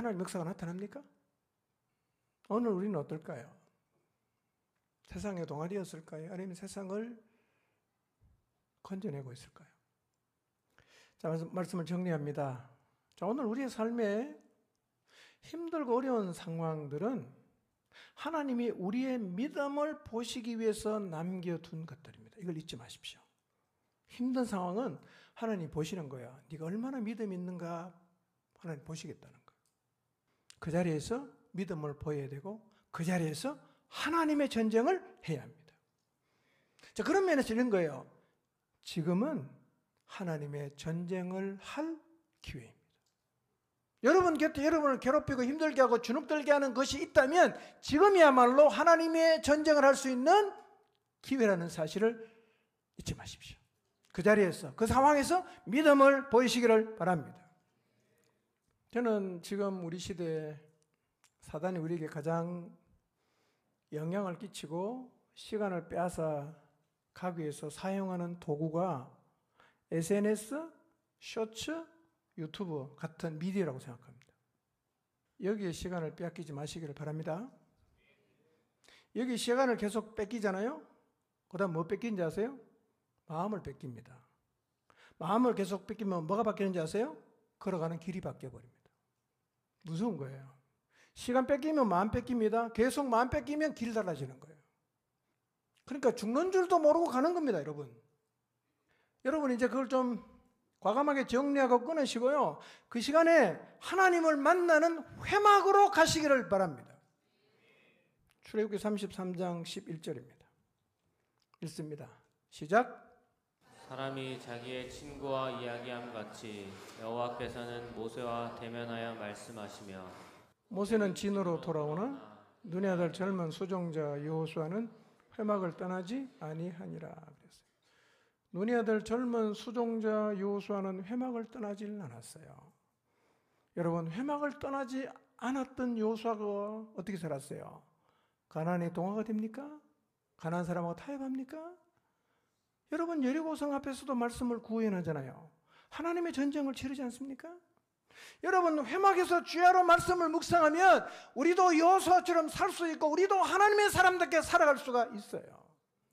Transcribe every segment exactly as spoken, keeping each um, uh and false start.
하나님의 역사가 나타납니까? 오늘 우리는 어떨까요? 세상의 동아리였을까요? 아니면 세상을 건져내고 있을까요? 자, 말씀을 정리합니다. 자, 오늘 우리의 삶에 힘들고 어려운 상황들은 하나님이 우리의 믿음을 보시기 위해서 남겨둔 것들입니다. 이걸 잊지 마십시오. 힘든 상황은 하나님 보시는 거야. 네가 얼마나 믿음이 있는가 하나님 보시겠다는 거예요. 그 자리에서 믿음을 보여야 되고 그 자리에서 하나님의 전쟁을 해야 합니다. 자, 그런 면에서 이런 거예요. 지금은 하나님의 전쟁을 할 기회입니다. 여러분 곁에 여러분을 괴롭히고 힘들게 하고 주눅들게 하는 것이 있다면 지금이야말로 하나님의 전쟁을 할 수 있는 기회라는 사실을 잊지 마십시오. 그 자리에서 그 상황에서 믿음을 보이시기를 바랍니다. 저는 지금 우리 시대에 사단이 우리에게 가장 영향을 끼치고 시간을 빼앗아 가기 위해서 사용하는 도구가 에스엔에스, 쇼츠, 유튜브 같은 미디어라고 생각합니다. 여기에 시간을 빼앗기지 마시기를 바랍니다. 여기 시간을 계속 뺏기잖아요. 그 다음 뭐 뺏기는지 아세요? 마음을 뺏깁니다. 마음을 계속 뺏기면 뭐가 바뀌는지 아세요? 걸어가는 길이 바뀌어버립니다. 무서운 거예요. 시간 뺏기면 마음 뺏깁니다. 계속 마음 뺏기면 길 달라지는 거예요. 그러니까 죽는 줄도 모르고 가는 겁니다, 여러분. 여러분 이제 그걸 좀 과감하게 정리하고 끊으시고요. 그 시간에 하나님을 만나는 회막으로 가시기를 바랍니다. 출애굽기 삼십삼 장 십일 절입니다. 읽습니다. 시작. 사람이 자기의 친구와 이야기함 같이 여호와께서는 모세와 대면하여 말씀하시며 모세는 진으로 돌아오나 눈의 아들 젊은 수종자 여호수아는 회막을 떠나지 아니하니라 그랬어요. 눈의 아들 젊은 수종자 여호수아는 회막을 떠나질 않았어요. 여러분 회막을 떠나지 않았던 여호수아가 어떻게 살았어요? 가나안의 동화가 됩니까? 가나안 사람하고 타협합니까? 여러분 여리고성 앞에서도 말씀을 구현하잖아요. 하나님의 전쟁을 치르지 않습니까? 여러분 회막에서 주야로 말씀을 묵상하면 우리도 여호수아처럼 살 수 있고 우리도 하나님의 사람답게 살아갈 수가 있어요.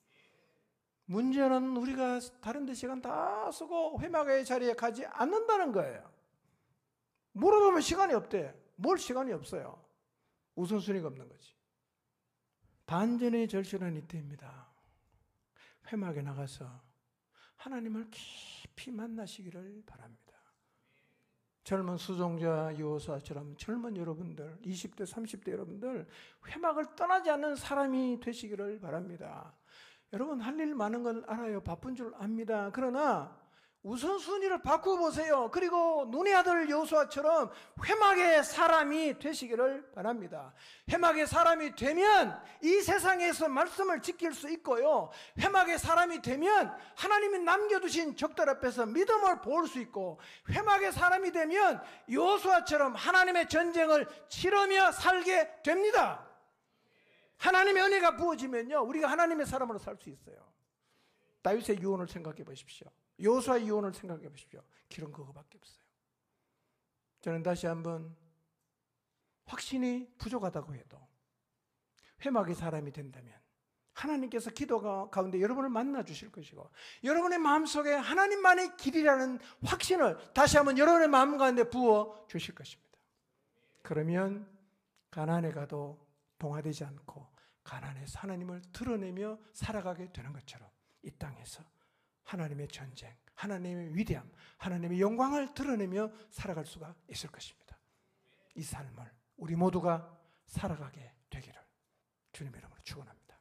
문제는 우리가 다른 데 시간 다 쓰고 회막의 자리에 가지 않는다는 거예요. 물어보면 시간이 없대. 뭘 시간이 없어요. 우선순위가 없는 거지. 단전의 절실한 이때입니다. 회막에 나가서 하나님을 깊이 만나시기를 바랍니다. 젊은 수종자 여호수아처럼 젊은 여러분들, 이십 대, 삼십 대 여러분들 회막을 떠나지 않는 사람이 되시기를 바랍니다. 여러분 할 일 많은 걸 알아요. 바쁜 줄 압니다. 그러나 우선순위를 바꿔보세요. 그리고 눈의 아들 여호수아처럼 회막의 사람이 되시기를 바랍니다. 회막의 사람이 되면 이 세상에서 말씀을 지킬 수 있고요. 회막의 사람이 되면 하나님이 남겨두신 적들 앞에서 믿음을 보일 수 있고 회막의 사람이 되면 여호수아처럼 하나님의 전쟁을 치르며 살게 됩니다. 하나님의 은혜가 부어지면요 우리가 하나님의 사람으로 살 수 있어요. 다윗의 유언을 생각해 보십시오. 여호수아의 유언을 생각해 보십시오. 길은 그거밖에 없어요. 저는 다시 한번 확신이 부족하다고 해도 회막의 사람이 된다면 하나님께서 기도가 가운데 여러분을 만나 주실 것이고 여러분의 마음속에 하나님만의 길이라는 확신을 다시 한번 여러분의 마음 가운데 부어 주실 것입니다. 그러면 가나안에 가도 동화되지 않고 가나안에서 하나님을 드러내며 살아가게 되는 것처럼 이 땅에서 하나님의 전쟁, 하나님의 위대함, 하나님의 영광을 드러내며 살아갈 수가 있을 것입니다. 이 삶을 우리 모두가 살아가게 되기를 주님의 이름으로 축원합니다.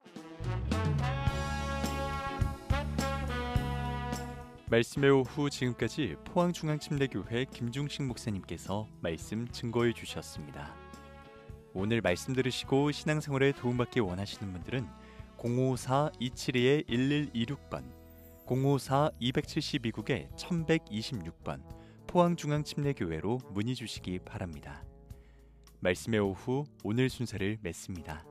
말씀의 오후 지금까지 포항중앙침례교회 김중식 목사님께서 말씀 증거해 주셨습니다. 오늘 말씀 들으시고 신앙생활에 도움받기 원하시는 분들은 공오사 이칠이 일일이육 번 공오사 이칠이 국에 천백이십육 번 포항중앙침례교회로 문의 주시기 바랍니다. 말씀의 오후 오늘 순서를 맺습니다.